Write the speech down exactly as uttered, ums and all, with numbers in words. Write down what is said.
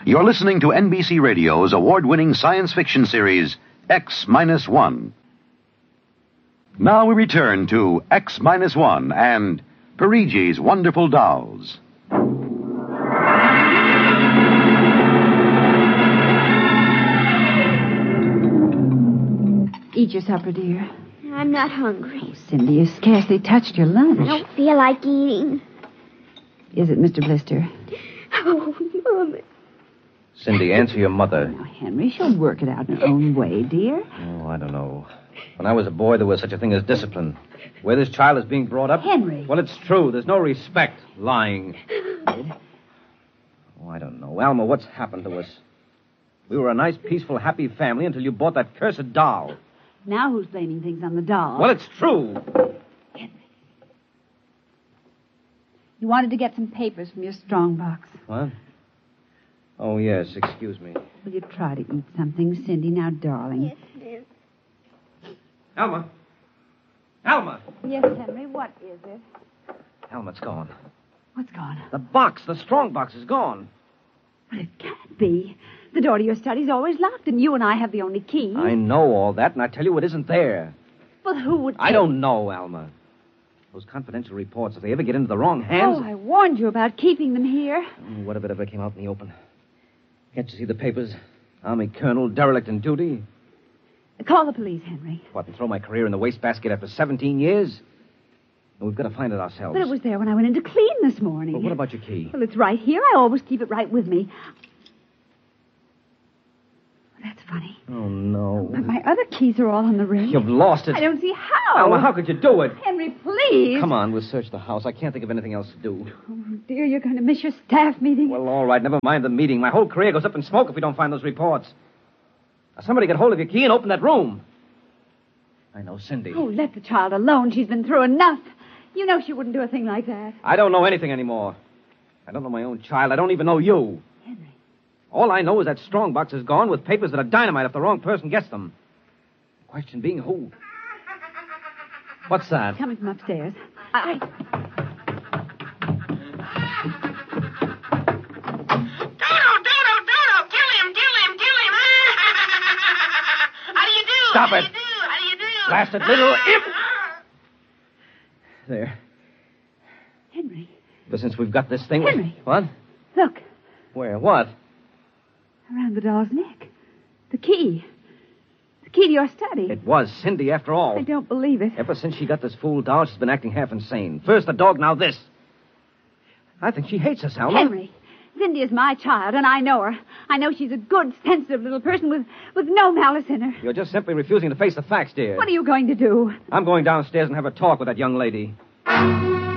You're listening to N B C Radio's award-winning science fiction series, X Minus One. Now we return to X Minus One and Perigi's Wonderful Dolls. Eat your supper, dear. I'm not hungry. Oh, Cindy, you scarcely touched your lunch. I don't feel like eating. Is it Mister Blister? Oh, Mama. Cindy, answer your mother. Now, Henry, she'll work it out in her own way, dear. Oh, I don't know. When I was a boy, there was such a thing as discipline. Where this child is being brought up... Henry. Well, it's true. There's no respect. Lying. Oh, I don't know. Alma, what's happened to us? We were a nice, peaceful, happy family until you bought that cursed doll. Now who's blaming things on the doll? Well, it's true. Henry. You wanted to get some papers from your strong box. What? Oh, yes. Excuse me. Will you try to eat something, Cindy? Now, darling. Yes, dear. Alma. Alma. Yes, Henry, what is it? Alma, it's gone. What's gone? The box, the strong box is gone. But it can't be. The door to your study's always locked, and you and I have the only key. I know all that, and I tell you it isn't there. Well, who would... I don't know, Alma. Those confidential reports, if they ever get into the wrong hands... Oh, I warned you about keeping them here. Oh, what if it ever came out in the open? Can't you see the papers? Army colonel, derelict in duty. Call the police, Henry. What, and throw my career in the wastebasket after seventeen years? No, we've got to find it ourselves. But it was there when I went in to clean this morning. Well, what about your key? Well, it's right here. I always keep it right with me. That's funny. Oh, no. But my other keys are all on the ring. You've lost it. I don't see how. Alma, how could you do it? Henry, please. Come on, we'll search the house. I can't think of anything else to do. Oh, dear, you're going to miss your staff meeting. Well, all right, never mind the meeting. My whole career goes up in smoke if we don't find those reports. Now, somebody get hold of your key and open that room. I know, Cindy. Oh, let the child alone. She's been through enough. You know she wouldn't do a thing like that. I don't know anything anymore. I don't know my own child. I don't even know you. Henry. All I know is that strong box is gone with papers that are dynamite if the wrong person gets them. The question being who? What's that? Coming from upstairs. I... Dodo, Dodo, Dodo! Kill him, kill him, kill him! How do you do? Stop How it. do you do? How do you do? Blasted little imp! There. Henry. But since we've got this thing... Henry. What? Look. Where? What? Around the doll's neck. The key. The key to your study. It was Cindy, after all. I don't believe it. Ever since she got this fool doll, she's been acting half insane. First the dog, now this. I think she hates us, Alma. Henry, Cindy is my child, and I know her. I know she's a good, sensitive little person with, with no malice in her. You're just simply refusing to face the facts, dear. What are you going to do? I'm going downstairs and have a talk with that young lady.